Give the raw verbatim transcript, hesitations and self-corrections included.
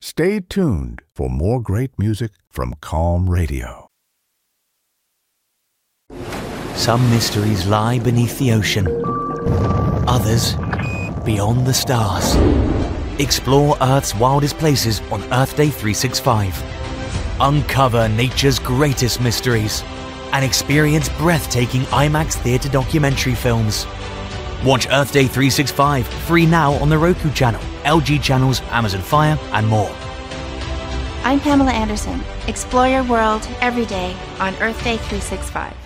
Stay tuned for more great music from Calm Radio. Some mysteries lie beneath the ocean. Others, beyond the stars. Explore Earth's wildest places on Earth Day three sixty-five. Uncover nature's greatest mysteries and experience breathtaking IMAX theatre documentary films. Watch Earth Day three sixty-five free now on the Roku channel, L G channels, Amazon Fire, and more. I'm Pamela Anderson. Explore your world every day on Earth Day three sixty-five.